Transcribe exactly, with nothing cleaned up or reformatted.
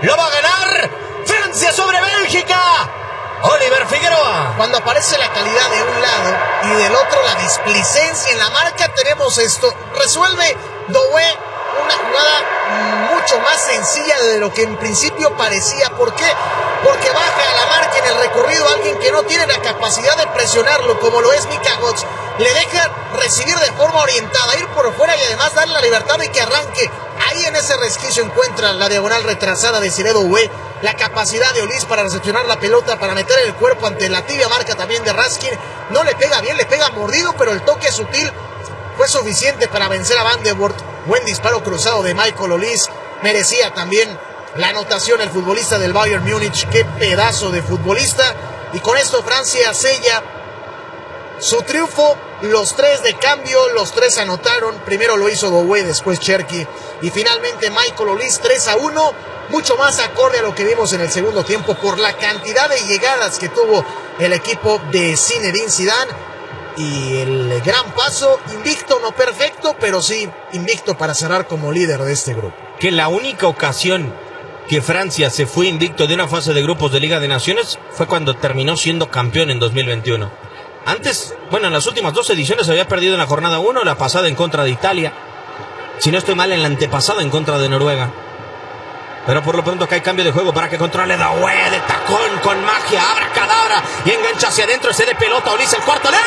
Lo va a ganar Francia sobre Bélgica. Oliver Figueroa. Cuando aparece la calidad de un lado y del otro la displicencia en la marca, tenemos esto. Resuelve Doué una jugada mucho más sencilla de lo que en principio parecía. ¿Por qué? Porque baja a la marca en el recorrido alguien que no tiene la capacidad de presionarlo, como lo es Mika Götze. Le deja recibir de forma orientada, ir por fuera y además darle la libertad de que arranque. Ahí en ese resquicio encuentra la diagonal retrasada de Cyril Doué, la capacidad de Olise para recepcionar la pelota, para meter el cuerpo ante la tibia marca también de Raskin. No le pega bien, le pega mordido, pero el toque sutil fue suficiente para vencer a Van de Boer. Buen disparo cruzado de Michael Olise, merecía también la anotación el futbolista del Bayern Múnich. Qué pedazo de futbolista. Y con esto Francia sella su triunfo. Los tres de cambio, los tres anotaron. Primero lo hizo Doué, después Cherki y finalmente Michael Olise. Tres a uno, mucho más acorde a lo que vimos en el segundo tiempo por la cantidad de llegadas que tuvo el equipo de Zinedine Zidane. Y el gran paso, invicto, no perfecto, pero sí invicto para cerrar como líder de este grupo. Que la única ocasión que Francia se fue invicto de una fase de grupos de Liga de Naciones fue cuando terminó siendo campeón en dos mil veintiuno. Antes, bueno, en las últimas dos ediciones había perdido en la jornada uno, la pasada en contra de Italia. Si no estoy mal, en la antepasada en contra de Noruega. Pero por lo pronto que hay cambio de juego para que controle Doué de tacón con magia, abra cadabra y engancha hacia adentro ese de pelota. Olise el cuarto, le